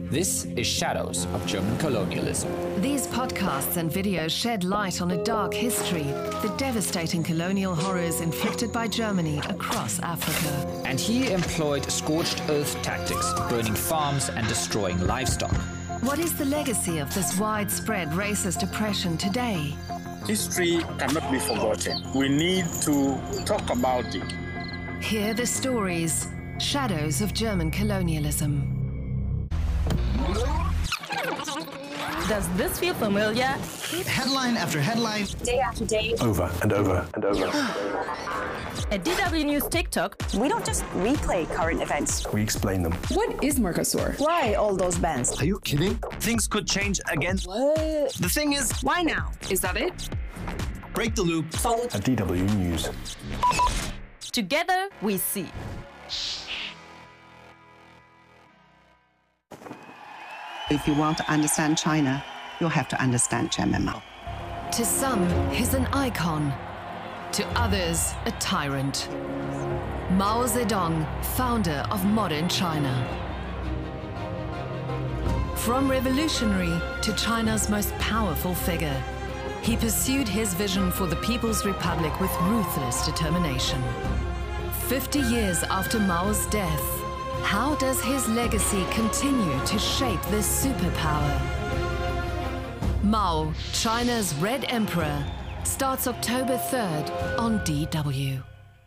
This is Shadows of German Colonialism. These podcasts and videos shed light on a dark history, the devastating colonial horrors inflicted by Germany across Africa. And he employed scorched earth tactics, burning farms and destroying livestock. What is the legacy of this widespread racist oppression today? History cannot be forgotten. We need to talk about it. Hear the stories, Shadows of German Colonialism. Does this feel familiar? Headline after headline. Day after day. Over and over and over. At DW News TikTok, We don't just replay current events. We explain them. What is Mercosur? Why all those bans? Are you kidding? Things could change again. What? The thing is, Why now? Is that it? break the loop. Follow. At DW News. together we see. If you want to understand China, you'll have to understand Chairman Mao. To some, he's an icon. To others, a tyrant. Mao Zedong, founder of modern China. From revolutionary to China's most powerful figure, he pursued his vision for the People's Republic with ruthless determination. 50 years after Mao's death, how does his legacy continue to shape this superpower? Mao, China's Red Emperor, starts October 3rd on DW.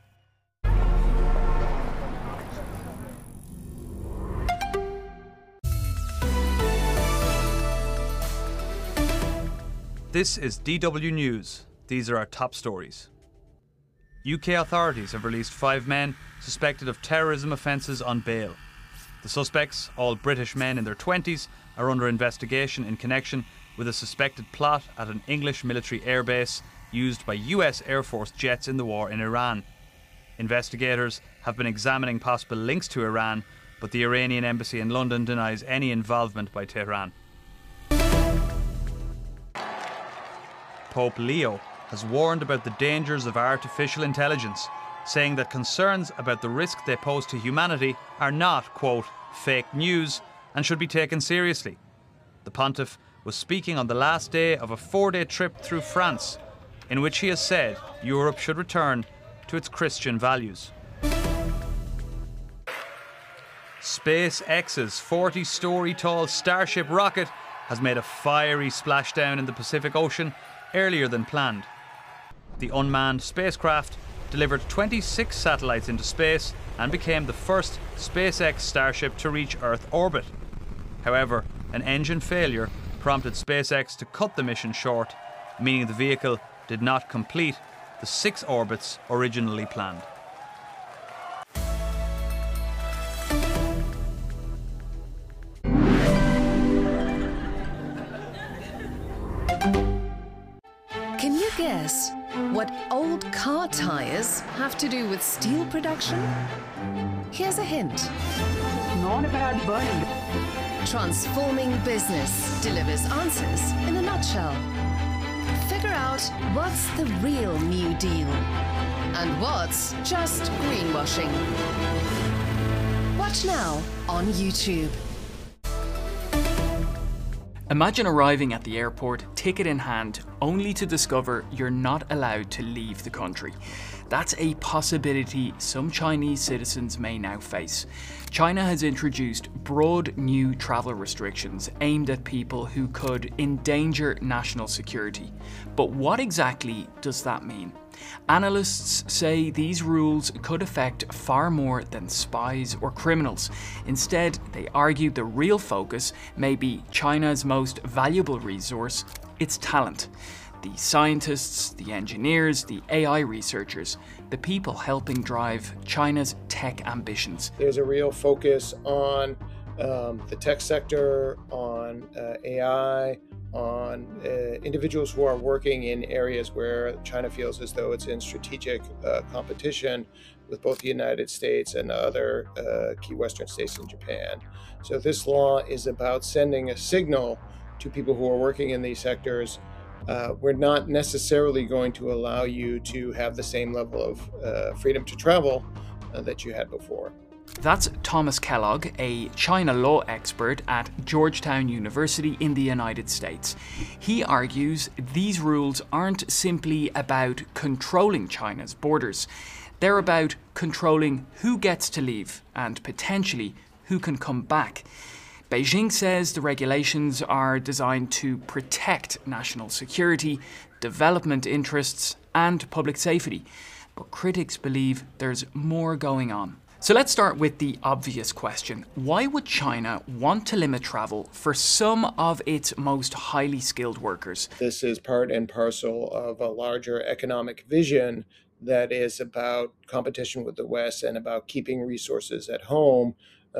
This is DW News. These are our top stories. UK authorities have released 5 men suspected of terrorism offences on bail. The suspects, all British men in their 20s, are under investigation in connection with a suspected plot at an English military airbase used by US Air Force jets in the war in Iran. Investigators have been examining possible links to Iran, but the Iranian embassy in London denies any involvement by Tehran. Pope Leo has warned about the dangers of artificial intelligence, saying that concerns about the risk they pose to humanity are not, quote, fake news and should be taken seriously. The pontiff was speaking on the last day of a 4-day trip through France, in which he has said Europe should return to its Christian values. SpaceX's 40-story tall Starship rocket has made a fiery splashdown in the Pacific Ocean earlier than planned. The unmanned spacecraft delivered 26 satellites into space and became the first SpaceX Starship to reach Earth orbit. However, an engine failure prompted SpaceX to cut the mission short, meaning the vehicle did not complete the 6 orbits originally planned. Can you guess what old car tires have to do with steel production? Here's a hint. Not about burning. Transforming business delivers answers in a nutshell. Figure out what's the real New Deal and what's just greenwashing. Watch now on YouTube. Imagine arriving at the airport, ticket in hand, only to discover you're not allowed to leave the country. That's a possibility some Chinese citizens may now face. China has introduced broad new travel restrictions aimed at people who could endanger national security. But what exactly does that mean? Analysts say these rules could affect far more than spies or criminals. Instead, they argue the real focus may be China's most valuable resource, its talent. The scientists, the engineers, the AI researchers, the people helping drive China's tech ambitions. There's a real focus on the tech sector, on AI, on individuals who are working in areas where China feels as though it's in strategic competition with both the United States and other key Western states and Japan. So this law is about sending a signal to people who are working in these sectors. We're not necessarily going to allow you to have the same level of freedom to travel that you had before. That's Thomas Kellogg, a China law expert at Georgetown University in the United States. He argues these rules aren't simply about controlling China's borders. They're about controlling who gets to leave and potentially who can come back. Beijing says the regulations are designed to protect national security, development interests, and public safety. But critics believe there's more going on. So let's start with the obvious question. Why would China want to limit travel for some of its most highly skilled workers? This is part and parcel of a larger economic vision that is about competition with the West and about keeping resources at home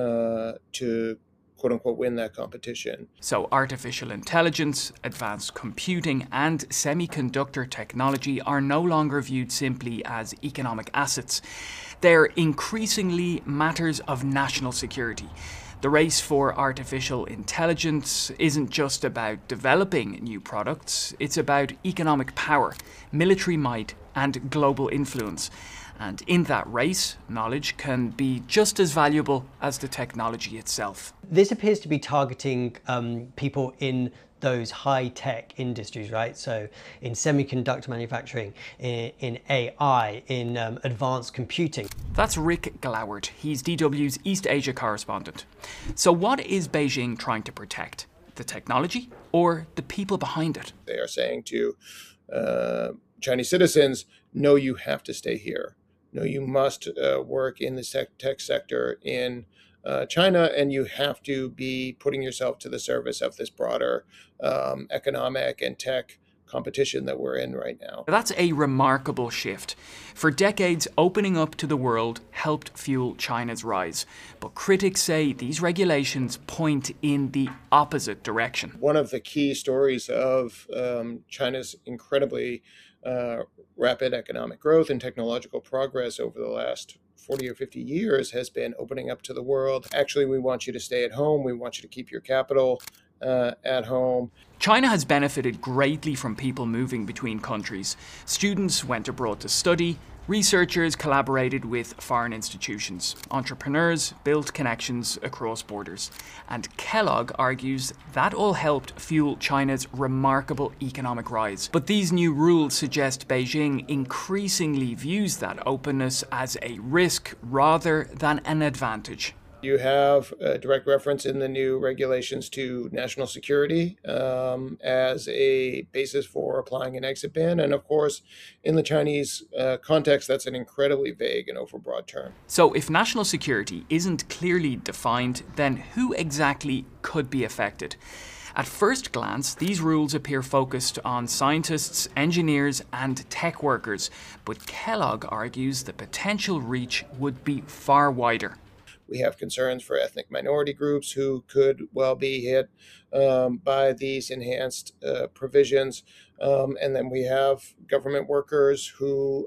to quote-unquote win that competition. So artificial intelligence, advanced computing and semiconductor technology are no longer viewed simply as economic assets. They're increasingly matters of national security. The race for artificial intelligence isn't just about developing new products, it's about economic power, military might and global influence. And in that race, knowledge can be just as valuable as the technology itself. This appears to be targeting people in those high-tech industries, right? So in semiconductor manufacturing, in AI, in advanced computing. That's Rick Glowert. He's DW's East Asia correspondent. So what is Beijing trying to protect? The technology or the people behind it? They are saying to Chinese citizens, no, you have to stay here. No, you must work in the tech sector in China, and you have to be putting yourself to the service of this broader economic and tech competition that we're in right now. That's a remarkable shift. For decades, opening up to the world helped fuel China's rise. But critics say these regulations point in the opposite direction. One of the key stories of China's incredibly rapid economic growth and technological progress over the last 40 or 50 years has been opening up to the world. Actually, we want you to stay at home. We want you to keep your capital at home. China has benefited greatly from people moving between countries. Students went abroad to study, researchers collaborated with foreign institutions, entrepreneurs built connections across borders. And Kellogg argues that all helped fuel China's remarkable economic rise. But these new rules suggest Beijing increasingly views that openness as a risk rather than an advantage. You have a direct reference in the new regulations to national security as a basis for applying an exit ban. And of course, in the Chinese context, that's an incredibly vague and overbroad term. So if national security isn't clearly defined, then who exactly could be affected? At first glance, these rules appear focused on scientists, engineers, and tech workers. But Kellogg argues the potential reach would be far wider. We have concerns for ethnic minority groups who could well be hit by these enhanced provisions. And then we have government workers who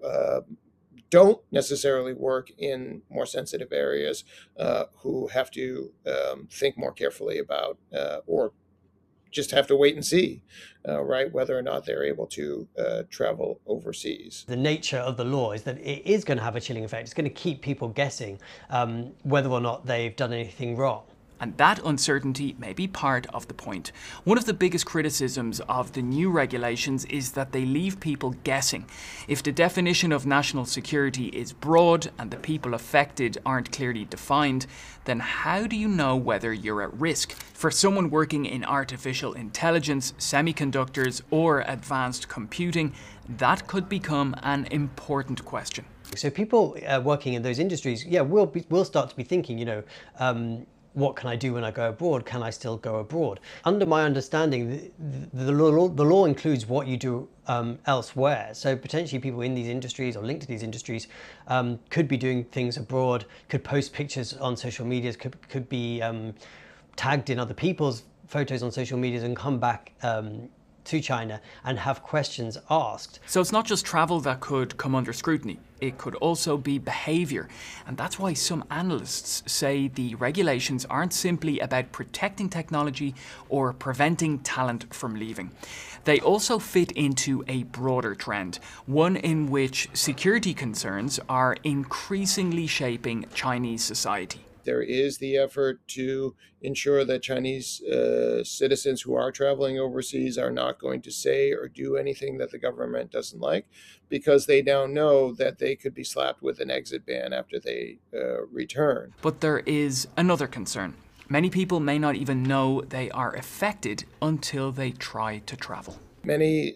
don't necessarily work in more sensitive areas, who have to think more carefully about or just have to wait and see, right, whether or not they're able to travel overseas. The nature of the law is that it is going to have a chilling effect. It's going to keep people guessing whether or not they've done anything wrong. And that uncertainty may be part of the point. One of the biggest criticisms of the new regulations is that they leave people guessing. If the definition of national security is broad and the people affected aren't clearly defined, then how do you know whether you're at risk? For someone working in artificial intelligence, semiconductors, or advanced computing, that could become an important question. So people working in those industries, yeah, will start to be thinking, you know, what can I do when I go abroad? Can I still go abroad? Under my understanding, the law includes what you do elsewhere. So potentially people in these industries or linked to these industries could be doing things abroad, could post pictures on social medias, could be tagged in other people's photos on social medias and come back to China and have questions asked. So it's not just travel that could come under scrutiny, it could also be behaviour. And that's why some analysts say the regulations aren't simply about protecting technology or preventing talent from leaving. They also fit into a broader trend, one in which security concerns are increasingly shaping Chinese society. There is the effort to ensure that Chinese citizens who are traveling overseas are not going to say or do anything that the government doesn't like, because they now know that they could be slapped with an exit ban after they return. But there is another concern. Many people may not even know they are affected until they try to travel. Many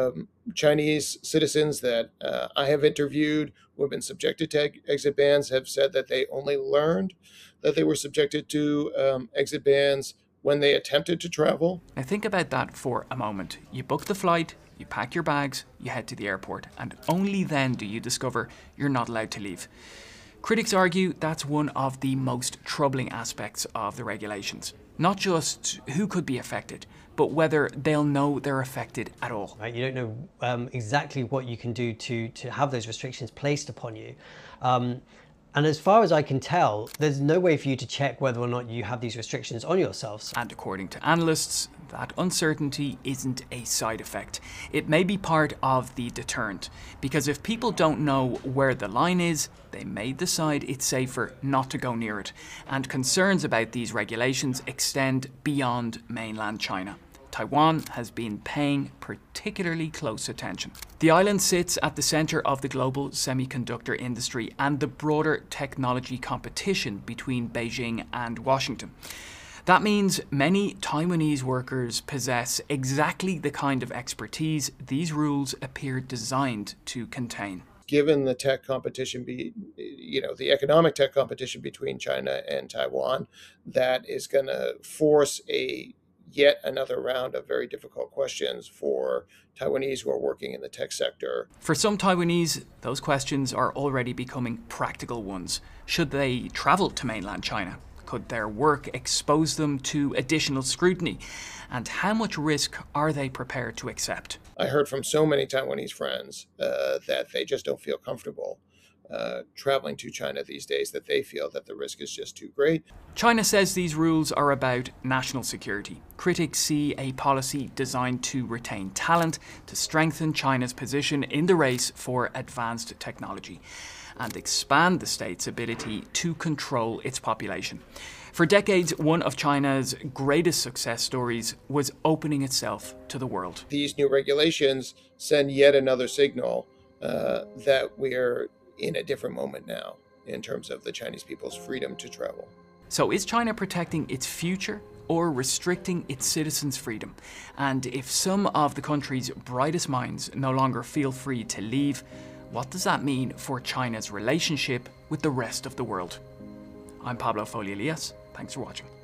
Chinese citizens that I have interviewed who have been subjected to exit bans have said that they only learned that they were subjected to exit bans when they attempted to travel. Now think about that for a moment. You book the flight, you pack your bags, you head to the airport, and only then do you discover you're not allowed to leave. Critics argue that's one of the most troubling aspects of the regulations. Not just who could be affected, but whether they'll know they're affected at all. Right, you don't know exactly what you can do to have those restrictions placed upon you. And as far as I can tell, there's no way for you to check whether or not you have these restrictions on yourselves. And according to analysts, that uncertainty isn't a side effect. It may be part of the deterrent, because if people don't know where the line is, they may decide it's safer not to go near it. And concerns about these regulations extend beyond mainland China. Taiwan has been paying particularly close attention. The island sits at the centre of the global semiconductor industry and the broader technology competition between Beijing and Washington. That means many Taiwanese workers possess exactly the kind of expertise these rules appear designed to contain. Given the tech competition, the economic tech competition between China and Taiwan, that is going to force yet another round of very difficult questions for Taiwanese who are working in the tech sector. For some Taiwanese, those questions are already becoming practical ones. Should they travel to mainland China? Could their work expose them to additional scrutiny? And how much risk are they prepared to accept? I heard from so many Taiwanese friends that they just don't feel comfortable traveling to China these days, that they feel that the risk is just too great. China says these rules are about national security. Critics see a policy designed to retain talent, to strengthen China's position in the race for advanced technology, and expand the state's ability to control its population. For decades, one of China's greatest success stories was opening itself to the world. These new regulations send yet another signal that we're in a different moment now in terms of the Chinese people's freedom to travel. So is China protecting its future or restricting its citizens' freedom? And if some of the country's brightest minds no longer feel free to leave, what does that mean for China's relationship with the rest of the world? I'm Pablo Foley-Elias. Thanks for watching.